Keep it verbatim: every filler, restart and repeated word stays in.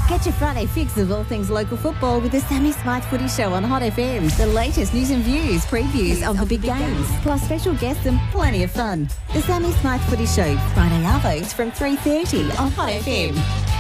Get your Friday fix of all things local football with the Sammy Smythe Footy Show on Hot F M. The latest news and views, previews of the big games, plus special guests and plenty of fun. The Sammy Smythe Footy Show, Friday arvos from three thirty on Hot F M.